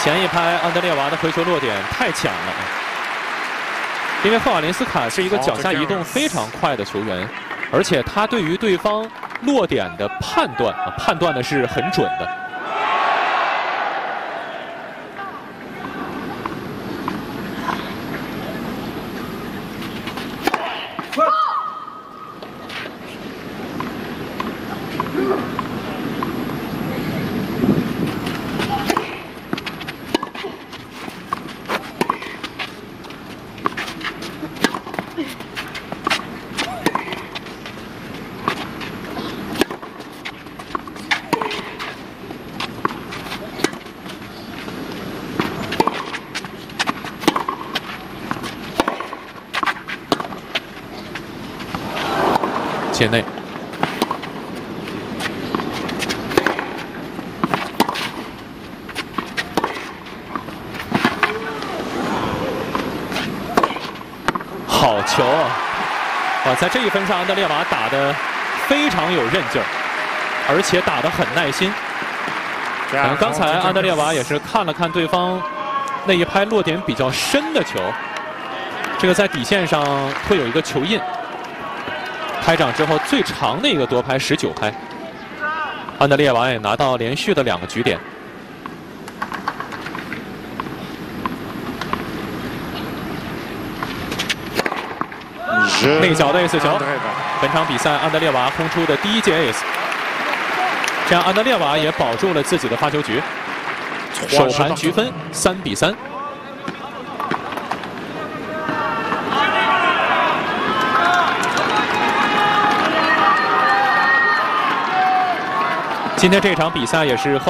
前一拍安德烈娃的回球落点太强了，因为赫瓦林斯卡是一个脚下移动非常快的球员，而且他对于对方落点的判断的是很准的。 界内，好球啊！在这一分上，安德烈娃打得非常有韧劲儿，而且打得很耐心。刚才安德烈娃也是看了看对方那一拍落点比较深的球，这个在底线上会有一个球印。 开场之后最长的一个多拍19拍，安德烈娃也拿到连续的2个局点。内角的 ace 球，本场比赛安德烈娃轰出的第1记 ace， 这样安德烈娃也保住了自己的发球局，首盘局分3比3。 今天这场比赛也是后。